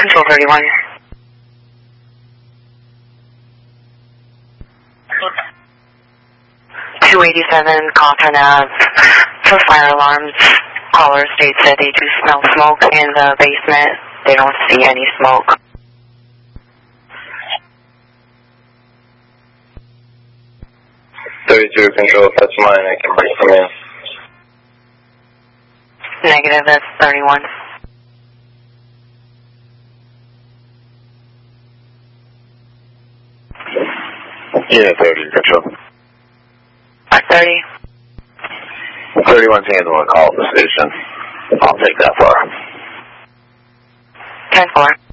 Control 31. .287 Cawthorn Ave. For fire alarms, caller states that they do smell smoke in the basement. They don't see any smoke. 32 Control, if that's mine, I can bring some in. Negative, that's 31. Yeah, 30 Control. 30. 31's handling a call at the station. I'll take that far. 10-4.